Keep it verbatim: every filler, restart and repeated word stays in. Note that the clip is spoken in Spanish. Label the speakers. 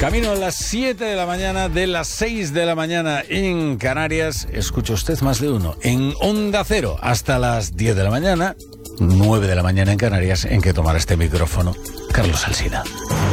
Speaker 1: Camino a las siete de la mañana, de las seis de la mañana en Canarias. Escucha usted más de uno. En Onda Cero hasta las diez de la mañana, nueve de la mañana en Canarias, en que tomará este micrófono Carlos Alsina.